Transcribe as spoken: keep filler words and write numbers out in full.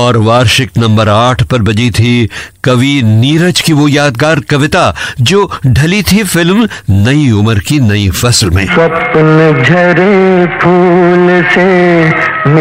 और वार्षिक नंबर आठ पर बजी थी कवि नीरज की वो यादगार कविता जो ढली थी फिल्म नई उम्र की नई फसल में। स्वप्न झरे फूल से